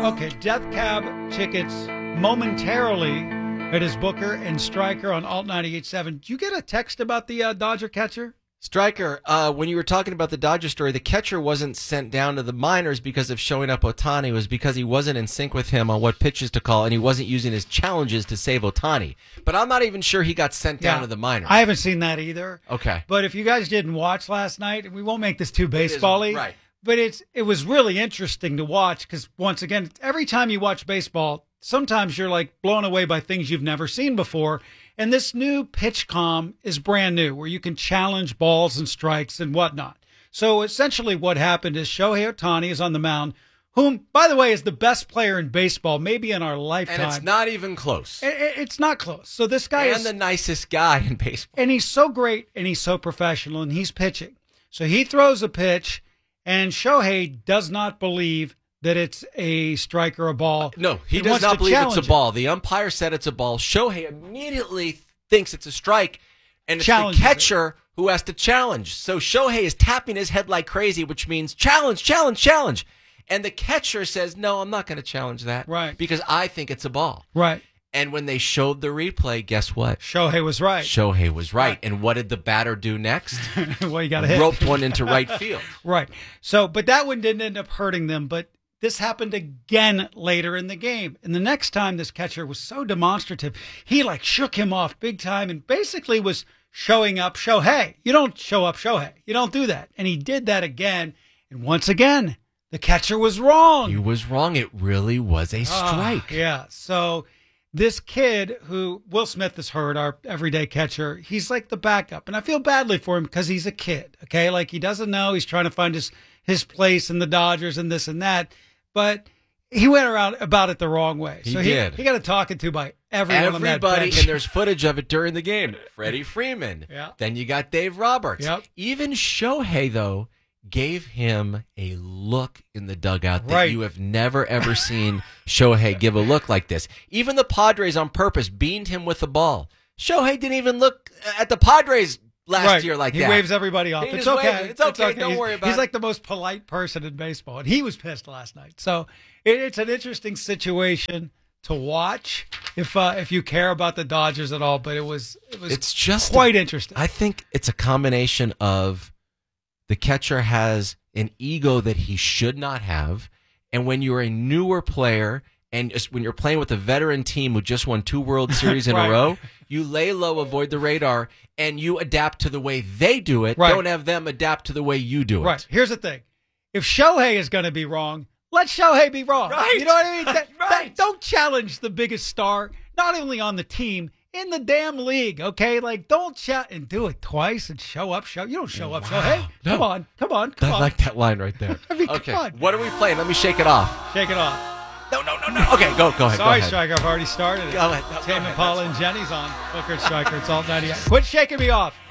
Okay, Death Cab tickets momentarily. It is Booker and Stryker on Alt 98.7. Did you get a text about the Dodger catcher? Stryker, when you were talking about the Dodger story, the catcher wasn't sent down to the minors because of showing up Ohtani. It was because he wasn't in sync with him on what pitches to call, and he wasn't using his challenges to save Ohtani. But I'm not even sure he got sent down to the minors. I haven't seen that either. Okay. But if you guys didn't watch last night, we won't make this too baseball-y. Right. But it was really interesting to watch because, once again, every time you watch baseball, sometimes you're like blown away by things you've never seen before. And this new PitchCom is brand new, where you can challenge balls and strikes and whatnot. So essentially what happened is Shohei Ohtani is on the mound, whom, by the way, is the best player in baseball, maybe in our lifetime. And it's not even close. It's not close. So this guy is the nicest guy in baseball. And he's so great, and he's so professional, and he's pitching. So he throws a pitch, and Shohei does not believe that it's a strike or a ball. No, he does not believe it's a ball. The umpire said it's a ball. Shohei immediately thinks it's a strike, and it's the catcher who has to challenge. So Shohei is tapping his head like crazy, which means challenge, challenge, challenge. And the catcher says, no, I'm not going to challenge that. Right. Because I think it's a ball. Right. And when they showed the replay, guess what? Shohei was right. Shohei was right. And what did the batter do next? Well, you got to hit. Roped one into right field. Right. So, but that one didn't end up hurting them. But this happened again later in the game. And the next time this catcher was so demonstrative, he like shook him off big time and basically was showing up Shohei. You don't show up Shohei. You don't do that. And he did that again. And once again, the catcher was wrong. He was wrong. It really was a strike. Yeah. So this kid who Will Smith has heard, our everyday catcher, he's like the backup. And I feel badly for him because he's a kid. Okay. Like he doesn't know. He's trying to find his place in the Dodgers and this and that. But he went around about it the wrong way. He did. He got a talking to by everyone on that bench. And there's footage of it during the game. Freddie Freeman. Yeah. Then you got Dave Roberts. Yep. Even Shohei, though, gave him a look in the dugout that you have never, ever seen Shohei give a look like this. Even the Padres on purpose beamed him with the ball. Shohei didn't even look at the Padres last year like that. He waves everybody off. It's okay. It's okay. Don't worry about it. He's like the most polite person in baseball, and he was pissed last night. So it's an interesting situation to watch if you care about the Dodgers at all. But it's just quite interesting. I think it's a combination of the catcher has an ego that he should not have, and when you're a newer player and when you're playing with a veteran team who just won 2 World Series in a row, you lay low, avoid the radar, and you adapt to the way they do it. Don't have them adapt to the way you do it. Right. Here's the thing. If Shohei is going to be wrong, let Shohei be wrong. Right. You know what I mean? Don't challenge the biggest star, not only on the team, in the damn league, okay? Like, don't chat and do it twice and show up. You don't show up, Shohei. Come on. I like that line right there. I mean, okay. come on. What are we playing? Let me shake it off. Shake it off. No. Okay, go ahead. Sorry, Stryker, I've already started it. Go ahead. Tame Impala and Jenny's on. Booker and Stryker, it's Alt 98. Quit shaking me off.